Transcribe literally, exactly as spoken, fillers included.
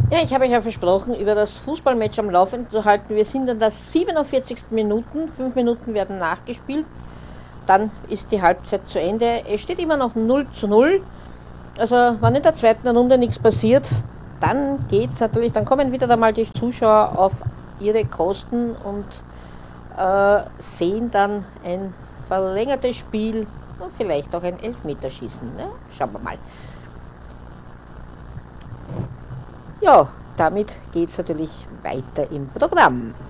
Ja, ich habe euch ja versprochen, über das Fußballmatch am Laufen zu halten. Wir sind in der siebenundvierzigsten Minuten. Fünf Minuten werden nachgespielt. Dann ist die Halbzeit zu Ende. Es steht immer noch null zu null. Also, wenn in der zweiten Runde nichts passiert, dann geht's natürlich, dann kommen wieder einmal die Zuschauer auf ihre Kosten und äh, sehen dann ein verlängertes Spiel und vielleicht auch ein Elfmeterschießen. Ne? Schauen wir mal. Ja, damit geht es natürlich weiter im Programm.